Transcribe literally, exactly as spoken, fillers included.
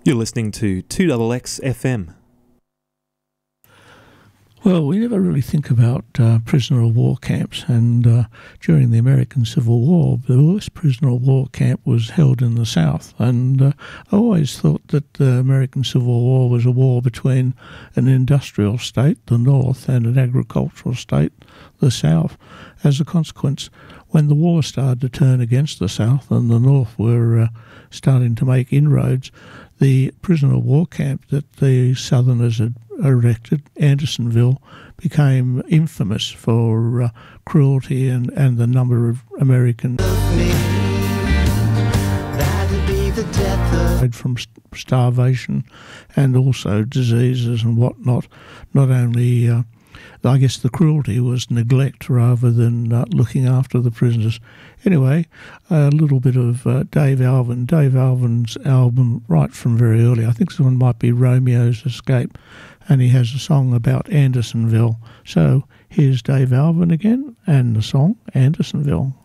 You're listening to two X X F M. Well, we never really think about uh, prisoner of war camps, and uh, during the American Civil War, the worst prisoner of war camp was held in the South, and uh, I always thought that the American Civil War was a war between an industrial state, the North, and an agricultural state, the South. As a consequence, when the war started to turn against the South and the North were uh, starting to make inroads, the prisoner of war camp that the Southerners had erected, Andersonville, became infamous for uh, cruelty and, and the number of American died from starvation and also diseases and whatnot. Not only, uh, I guess the cruelty was neglect rather than uh, looking after the prisoners. Anyway, a little bit of uh, Dave Alvin. Dave Alvin's album right from very early, I think this one might be Romeo's Escape, and he has a song about Andersonville. So here's Dave Alvin again and the song Andersonville.